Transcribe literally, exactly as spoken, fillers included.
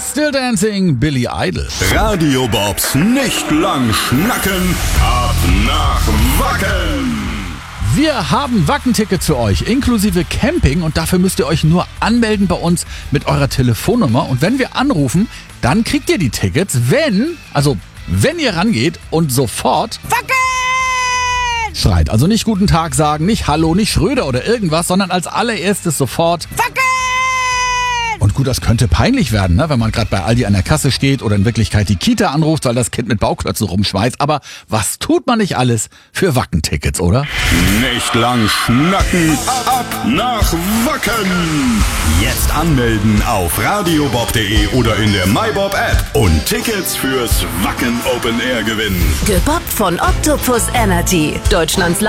Still Dancing, Billy Idol. Radio Bobs nicht lang schnacken, ab nach Wacken. Wir haben Wacken-Tickets für euch, inklusive Camping, und dafür müsst ihr euch nur anmelden bei uns mit eurer Telefonnummer. Und wenn wir anrufen, dann kriegt ihr die Tickets, wenn, also wenn ihr rangeht und sofort Wacken schreit. Also nicht guten Tag sagen, nicht Hallo, nicht Schröder oder irgendwas, sondern als allererstes sofort Wacken! Und gut, das könnte peinlich werden, ne, wenn man gerade bei Aldi an der Kasse steht oder in Wirklichkeit die Kita anruft, weil das Kind mit Bauklötzen rumschmeißt. Aber was tut man nicht alles für Wacken-Tickets, oder? Nicht lang schnacken, ab nach Wacken. Jetzt anmelden auf radiobob punkt de oder in der MyBob-App und Tickets fürs Wacken Open Air gewinnen. Gebobbt von Octopus Energy, Deutschlands